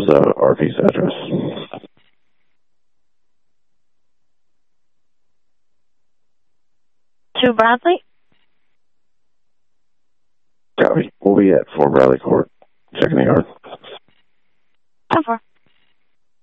RV's address. 2 Bradley? Copy. We'll be at 4 Bradley Court. Checking the yard. 10-4.